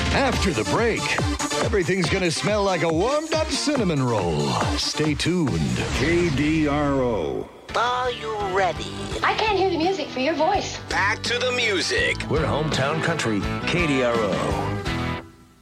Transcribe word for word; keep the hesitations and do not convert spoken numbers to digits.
After the break, everything's going to smell like a warmed-up cinnamon roll. Stay tuned. K D R O. Are you ready? I can't hear the music for your voice. Back to the music. We're hometown country, K D R O.